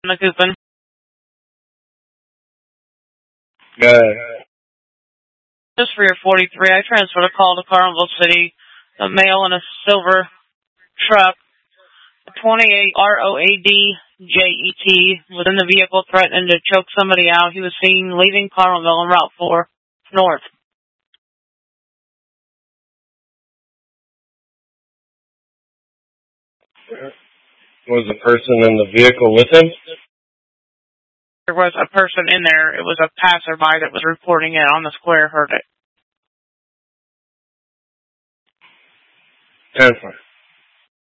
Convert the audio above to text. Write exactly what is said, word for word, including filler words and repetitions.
McCoupin. Good. Just for your forty-three, I transferred a call to Carlinville City. A male in a silver truck, twenty-eight R O A D J E T, was in the vehicle threatening to choke somebody out. He was seen leaving Carlinville on Route four north. Was the person in the vehicle with him? There was a person in there. It was a passerby that was reporting it on the square, heard it. ten four.